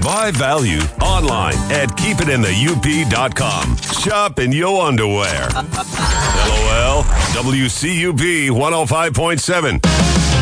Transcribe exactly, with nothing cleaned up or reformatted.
Buy value online at keep it in the U P dot com. Shop in your underwear. LOL, W C U B one oh five point seven.